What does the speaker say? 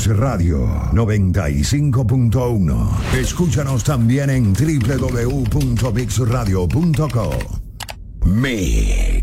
Mix Radio 95.1. Escúchanos también en www.mixradio.co. Mix.